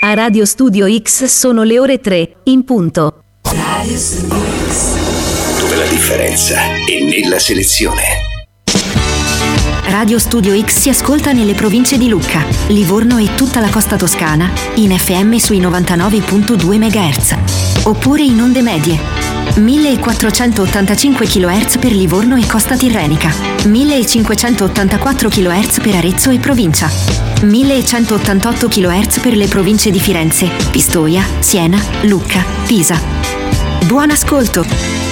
A Radio Studio X sono le ore 3, in punto. Radio Studio X, dove la differenza è nella selezione. Radio Studio X si ascolta nelle province di Lucca, Livorno e tutta la costa toscana in FM sui 99.2 MHz, oppure in onde medie 1485 kHz per Livorno e costa tirrenica, 1584 kHz per Arezzo e provincia, 1188 kHz per le province di Firenze, Pistoia, Siena, Lucca, Pisa. Buon ascolto!